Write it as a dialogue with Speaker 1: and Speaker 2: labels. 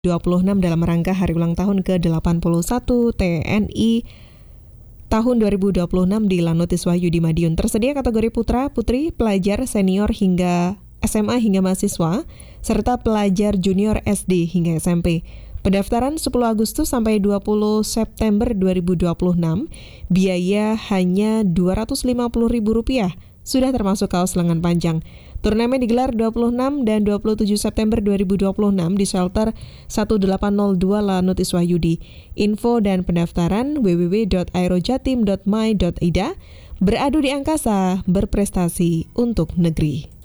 Speaker 1: 26 dalam rangka hari ulang tahun ke-81 TNI tahun 2026 di Lanutis Wahyu di Madiun. Tersedia kategori putra, putri, pelajar senior hingga SMA hingga mahasiswa, serta pelajar junior SD hingga SMP. Pendaftaran 10 Agustus sampai 20 September 2026, biaya hanya Rp250.000, sudah termasuk kaos lengan panjang. Turnamen digelar 26 dan 27 September 2026 di shelter 1802 Lanutis Wahyudi. Info dan pendaftaran www.aerojatim.my.id. Beradu di angkasa, berprestasi untuk negeri.